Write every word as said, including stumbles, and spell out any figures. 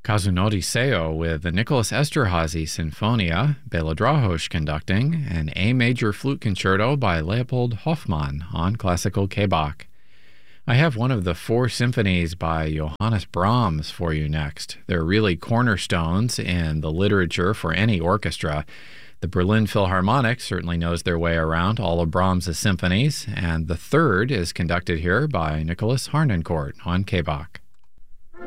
Kazunori Seo with the Nicholas Esterhazy Sinfonia, Bela Drahos conducting, an A major flute concerto by Leopold Hoffmann on classical K-Bach. I have one of the four symphonies by Johannes Brahms for you next. They're really cornerstones in the literature for any orchestra. The Berlin Philharmonic certainly knows their way around all of Brahms' symphonies, and the third is conducted here by Nicholas Harnoncourt on K-Bach.